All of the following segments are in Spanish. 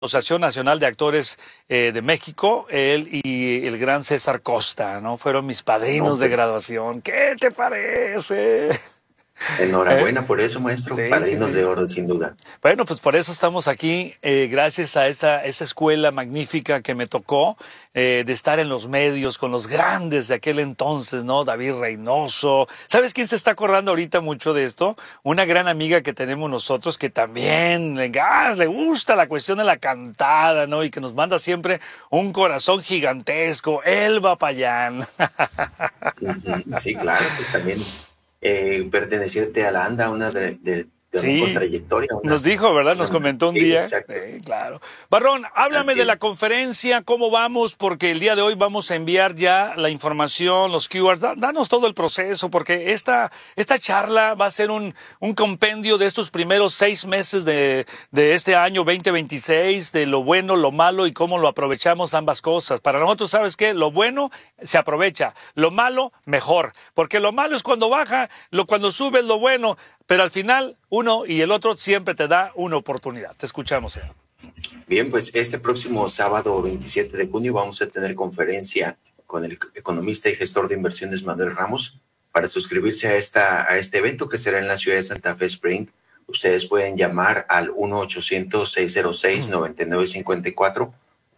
Asociación Nacional de Actores de México, él y el gran César Costa, ¿no? Fueron mis No, padrinos de pues, graduación. ¿Qué te parece? ¿Eh? enhorabuena por eso, maestro. Sí, sí, Padrinos de sí. oro, sin duda. Bueno, pues por eso estamos aquí, gracias a esa escuela magnífica que me tocó, de estar en los medios con los grandes de aquel entonces, ¿no? David Reynoso. ¿Sabes quién se está acordando ahorita mucho de esto? Una gran amiga que tenemos nosotros que también le gusta la cuestión de la cantada, ¿no? Y que nos manda siempre un corazón gigantesco, Elba Payán. Ujú. Sí, claro, pues también perteneciente a la ANDA, una también con Sí, trayectoria, nos dijo, ¿verdad? una, Nos comentó un sí, día. exacto, Claro. Barrón, háblame así de la es. conferencia, cómo vamos, porque el día de hoy vamos a enviar ya la información, los keywords. Danos todo el proceso, porque esta charla va a ser un compendio de estos primeros 6 meses de este año 2026, de lo bueno, lo malo y cómo lo aprovechamos ambas cosas. Para nosotros, ¿sabes qué? Lo bueno se aprovecha, lo malo, mejor, porque lo malo es cuando baja, cuando sube es lo bueno. Pero al final, uno y el otro siempre te da una oportunidad. Te escuchamos, señor. Bien, pues este próximo sábado 27 de junio vamos a tener conferencia con el economista y gestor de inversiones Manuel Ramos. Para suscribirse a este evento que será en la ciudad de Santa Fe Spring, ustedes pueden llamar al 1-800-606-9954,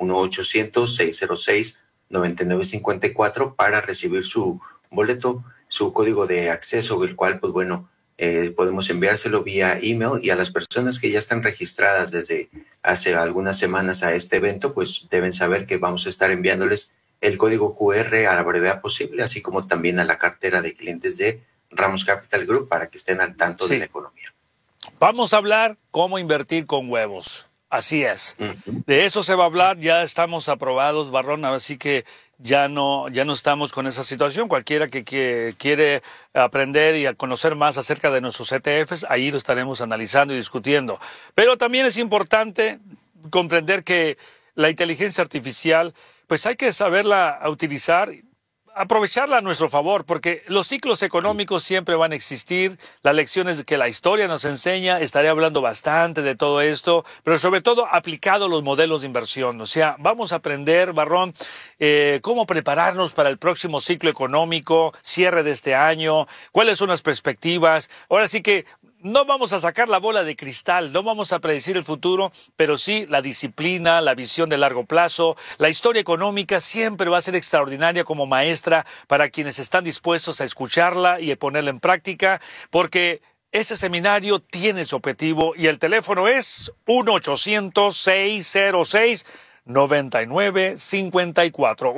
1-800-606-9954 para recibir su boleto, su código de acceso, el cual, pues bueno, podemos enviárselo vía email, y a las personas que ya están registradas desde hace algunas semanas a este evento, pues deben saber que vamos a estar enviándoles el código QR a la brevedad posible, así como también a la cartera de clientes de Ramos Capital Group para que estén al tanto de la Sí. economía. Vamos a hablar cómo invertir con huevos. Así es. Uh-huh. De eso se va a hablar. Ya estamos aprobados, Barrón. Así que ya no estamos con esa situación. Cualquiera que quiere aprender y a conocer más acerca de nuestros ETFs, ahí lo estaremos analizando y discutiendo. Pero también es importante comprender que la inteligencia artificial, pues hay que saberla utilizar, aprovecharla a nuestro favor, porque los ciclos económicos siempre van a existir, las lecciones que la historia nos enseña, estaré hablando bastante de todo esto, pero sobre todo aplicado a los modelos de inversión. O sea, vamos a aprender, Barrón, cómo prepararnos para el próximo ciclo económico, cierre de este año, cuáles son las perspectivas. Ahora sí que no vamos a sacar la bola de cristal, no vamos a predecir el futuro, pero sí la disciplina, la visión de largo plazo. La historia económica siempre va a ser extraordinaria como maestra para quienes están dispuestos a escucharla y a ponerla en práctica, porque ese seminario tiene su objetivo y el teléfono es 1-800-606-9954.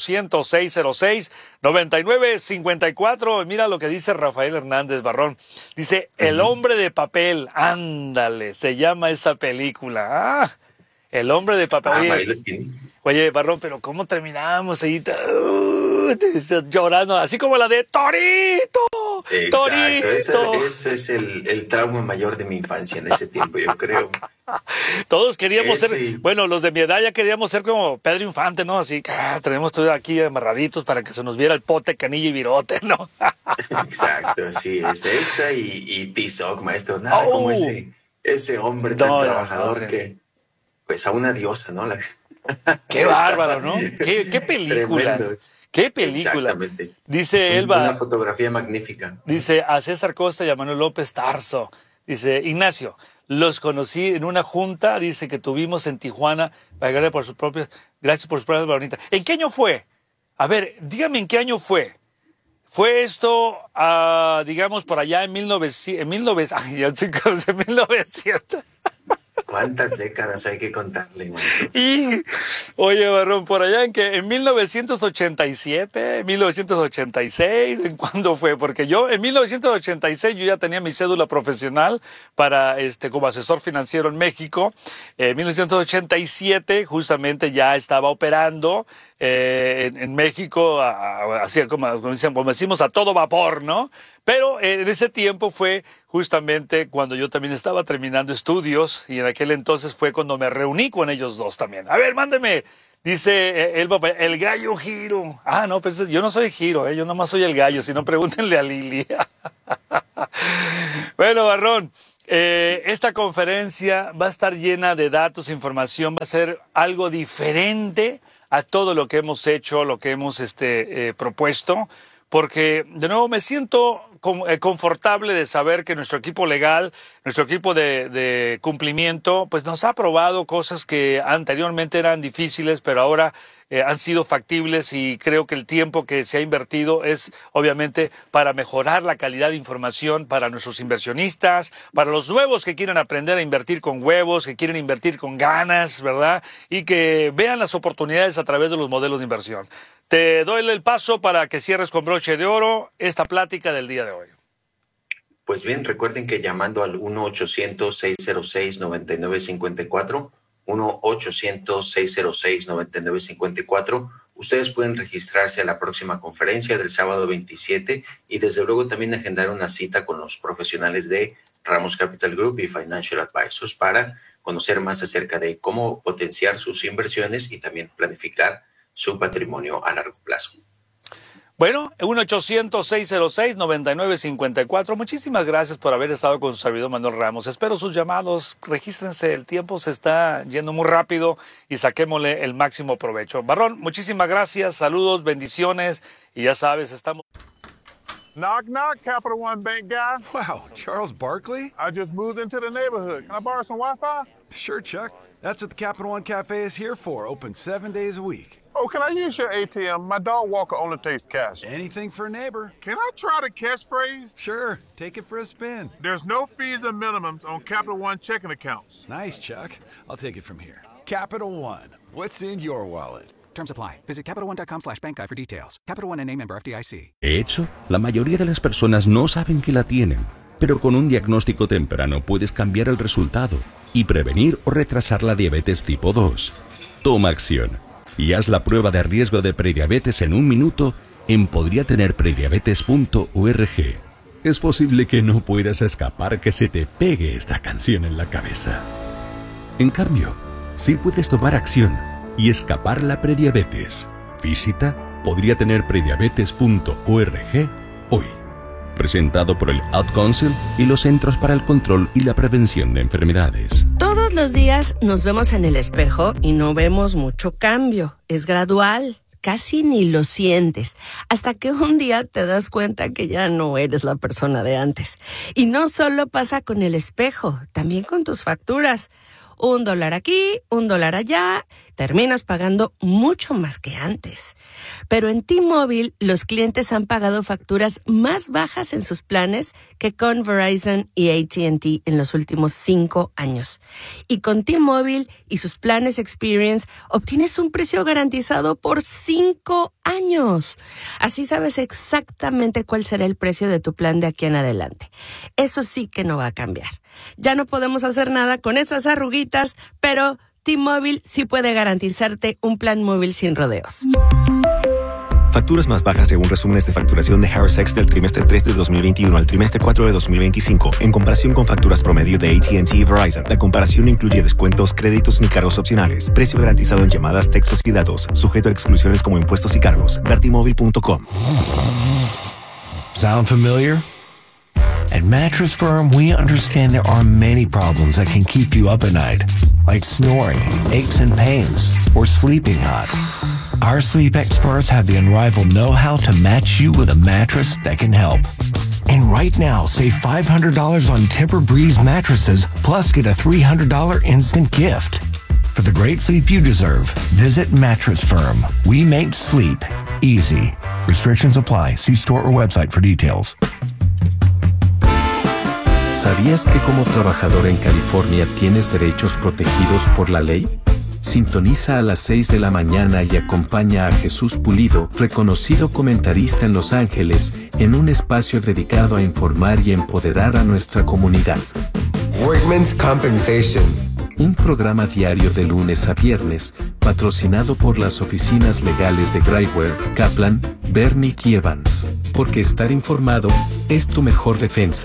1-800-606-9954. Mira lo que dice Rafael Hernández Barrón. Dice, El hombre de papel. Ándale, se llama esa película. Ah, El hombre de papel. Ahí lo tiene. Oye, Barrón, pero ¿cómo terminamos ahí? Llorando, así como la de Torito. Exacto, Torito. ese es el trauma mayor de mi infancia en ese tiempo, yo creo. Todos queríamos ser, Ese, bueno, los de mi edad ya queríamos ser como Pedro Infante, ¿no? Así, tenemos todo aquí amarraditos para que se nos viera el pote, canilla y virote, ¿no? exacto, sí, es esa y Tizoc, maestro, nada como ¡Oh! ese hombre tan No, no trabajador sé. que, pues a una diosa, ¿no? Qué bárbaro, Estaba ¿no? Qué tremendo. películas. Qué película. Exactamente. Dice Una Elba, fotografía magnífica. dice a César Costa y a Manuel López Tarso. Dice, Ignacio, los conocí en una junta, dice, que tuvimos en Tijuana, gracias por sus propias bonitas. ¿En qué año fue? A ver, dígame en qué año fue. Fue esto, digamos, por allá en 1900, ay, ya estoy con 1900. ¿Cuántas décadas hay que contarle, maestro? Y, oye, Barrón, por allá en 1987, 1986, ¿en cuándo fue? Porque yo, en 1986, yo ya tenía mi cédula profesional para, como asesor financiero en México. En 1987, justamente ya estaba operando en México, así como decimos, a todo vapor, ¿no? Pero en ese tiempo fue justamente cuando yo también estaba terminando estudios y en aquel entonces fue cuando me reuní con ellos dos también. A ver, mándeme, dice el gallo Giro. Ah, no, pues yo no soy Giro, yo nomás soy el gallo, si no pregúntenle a Lili. Bueno, Barrón, Esta conferencia va a estar llena de datos, información, va a ser algo diferente a todo lo que hemos hecho, lo que hemos propuesto, porque de nuevo me siento confortable de saber que nuestro equipo legal, nuestro equipo de cumplimiento, pues nos ha aprobado cosas que anteriormente eran difíciles, pero ahora han sido factibles, y creo que el tiempo que se ha invertido es obviamente para mejorar la calidad de información para nuestros inversionistas, para los nuevos que quieren aprender a invertir con huevos, que quieren invertir con ganas, ¿verdad? Y que vean las oportunidades a través de los modelos de inversión. Te doy el paso para que cierres con broche de oro esta plática del día de hoy. Pues bien, recuerden que llamando al 1-800-606-9954, 1-800-606-9954, ustedes pueden registrarse a la próxima conferencia del sábado 27 y desde luego también agendar una cita con los profesionales de Ramos Capital Group y Financial Advisors para conocer más acerca de cómo potenciar sus inversiones y también planificar su patrimonio a largo plazo. Bueno, 1-800-606-9954. Muchísimas gracias por haber estado con su servidor Manuel Ramos. Espero sus llamados. Regístrense, el tiempo se está yendo muy rápido y saquémosle el máximo provecho. Barrón, muchísimas gracias, saludos, bendiciones y ya sabes, estamos... Knock, knock, Capital One Bank guy. Wow, Charles Barkley? I just moved into the neighborhood. Can I borrow some Wi-Fi? Sure, Chuck. That's what the Capital One Cafe is here for, open 7 days a week. Oh, can I use your ATM? My dog walker only takes cash. Anything for a neighbor. Can I try the catchphrase? Sure, take it for a spin. There's no fees or minimums on Capital One checking accounts. Nice, Chuck. I'll take it from here. Capital One, what's in your wallet? Terms apply. Visit CapitalOne.com/bankguide for details. Capital One N.A. member FDIC. De hecho, la mayoría de las personas no saben que la tienen, pero con un diagnóstico temprano puedes cambiar el resultado y prevenir o retrasar la diabetes tipo 2. Toma acción y haz la prueba de riesgo de prediabetes en 1 minuto en podriatenerprediabetes.org. Es posible que no puedas escapar que se te pegue esta canción en la cabeza. En cambio, sí puedes tomar acción y escapar la prediabetes. Visita podriatenerprediabetes.org hoy. Presentado por el Ad Council y los Centros para el Control y la Prevención de Enfermedades. Todos los días nos vemos en el espejo y no vemos mucho cambio. Es gradual, casi ni lo sientes, hasta que un día te das cuenta que ya no eres la persona de antes. Y no solo pasa con el espejo, también con tus facturas. $1 aquí, $1 allá, terminas pagando mucho más que antes. Pero en T-Mobile, los clientes han pagado facturas más bajas en sus planes que con Verizon y AT&T en los últimos 5 años. Y con T-Mobile y sus planes Experience, obtienes un precio garantizado por 5 años. Así sabes exactamente cuál será el precio de tu plan de aquí en adelante. Eso sí que no va a cambiar. Ya no podemos hacer nada con esas arruguitas, pero T-Mobile sí puede garantizarte un plan móvil sin rodeos. Facturas más bajas según resúmenes de facturación de Harris X del trimestre 3 de 2021 al trimestre 4 de 2025, en comparación con facturas promedio de AT&T y Verizon. La comparación no incluye descuentos, créditos ni cargos opcionales. Precio garantizado en llamadas, textos y datos. Sujeto a exclusiones como impuestos y cargos. Vertimóvil.com. Sound familiar? At Mattress Firm, we understand there are many problems that can keep you up at night, like snoring, aches and pains, or sleeping hot. Our sleep experts have the unrivaled know-how to match you with a mattress that can help. And right now, save $500 on Tempur-Breeze mattresses, plus get a $300 instant gift. For the great sleep you deserve, visit Mattress Firm. We make sleep easy. Restrictions apply. See store or website for details. ¿Sabías que como trabajador en California tienes derechos protegidos por la ley? Sintoniza a las 6 de la mañana y acompaña a Jesús Pulido, reconocido comentarista en Los Ángeles, en un espacio dedicado a informar y empoderar a nuestra comunidad. Workman's Compensation. Un programa diario de lunes a viernes, patrocinado por las oficinas legales de Graiwer, Kaplan, Bernick y Evans. Porque estar informado es tu mejor defensa.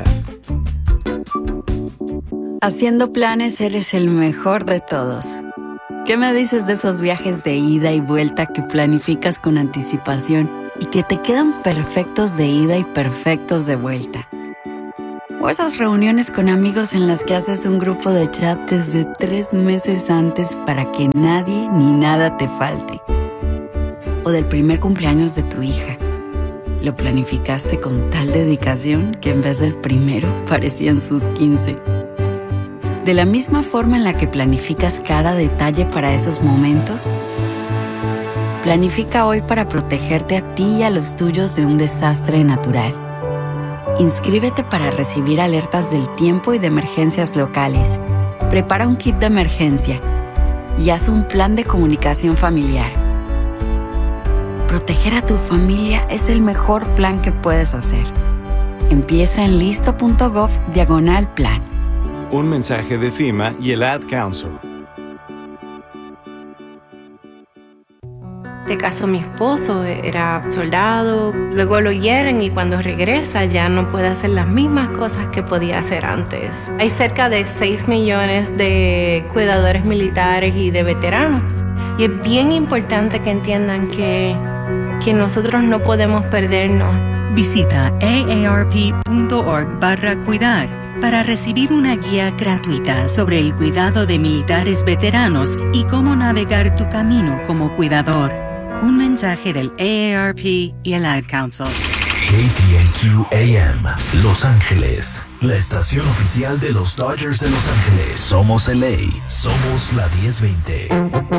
Haciendo planes eres el mejor de todos. ¿Qué me dices de esos viajes de ida y vuelta que planificas con anticipación y que te quedan perfectos de ida y perfectos de vuelta? O esas reuniones con amigos en las que haces un grupo de chat desde 3 meses antes para que nadie ni nada te falte. O del primer cumpleaños de tu hija. Lo planificaste con tal dedicación que en vez del primero parecían sus 15. De la misma forma en la que planificas cada detalle para esos momentos, planifica hoy para protegerte a ti y a los tuyos de un desastre natural. Inscríbete para recibir alertas del tiempo y de emergencias locales. Prepara un kit de emergencia y haz un plan de comunicación familiar. Proteger a tu familia es el mejor plan que puedes hacer. Empieza en listo.gov/plan. Un mensaje de FEMA y el Ad Council. Este caso, mi esposo era soldado, luego lo hieren y cuando regresa ya no puede hacer las mismas cosas que podía hacer antes. Hay cerca de 6 millones de cuidadores militares y de veteranos. Y es bien importante que entiendan que nosotros no podemos perdernos. Visita aarp.org/cuidar para recibir una guía gratuita sobre el cuidado de militares veteranos y cómo navegar tu camino como cuidador. Un mensaje del AARP y el Ad Council. KTNQ AM, Los Ángeles, la estación oficial de los Dodgers de Los Ángeles. Somos LA, somos la 1020.